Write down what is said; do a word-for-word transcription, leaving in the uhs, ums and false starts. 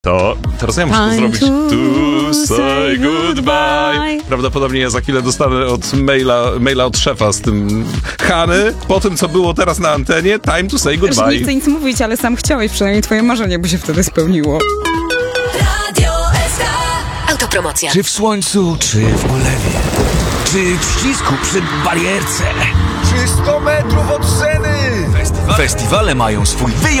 To teraz ja muszę to zrobić. To say goodbye. Prawdopodobnie ja za chwilę dostanę od maila, maila od szefa z tym Hany. Po tym, co było teraz na antenie, time to say goodbye. Nie chcę nic mówić, ale sam chciałeś, przynajmniej twoje marzenie by się wtedy spełniło. Autopromocja. Czy w słońcu, czy w ulewie, czy w ścisku przy barierce, Czy sto metrów od sceny? Festiwale mają swój wyjątkowy